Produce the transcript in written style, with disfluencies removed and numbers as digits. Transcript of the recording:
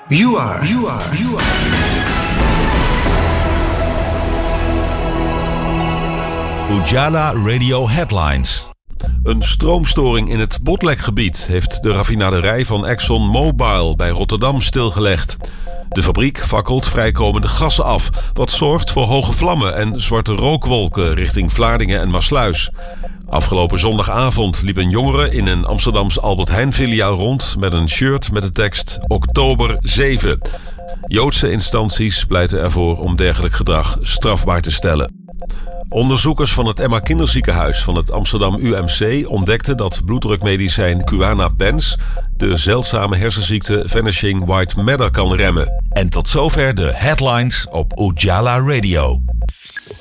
You are. Ujala Radio Headlines. Een stroomstoring in het Botlekgebied heeft de raffinaderij van ExxonMobil bij Rotterdam stilgelegd. De fabriek fakkelt vrijkomende gassen af, wat zorgt voor hoge vlammen en zwarte rookwolken richting Vlaardingen en Maassluis. Afgelopen zondagavond liep een jongere in een Amsterdams Albert Heijn filiaal rond met een shirt met de tekst Oktober 7. Joodse instanties pleiten ervoor om dergelijk gedrag strafbaar te stellen. Onderzoekers van het Emma Kinderziekenhuis van het Amsterdam UMC ontdekten dat bloeddrukmedicijn Quanabens de zeldzame hersenziekte Vanishing White Matter kan remmen. En tot zover de headlines op Ujala Radio.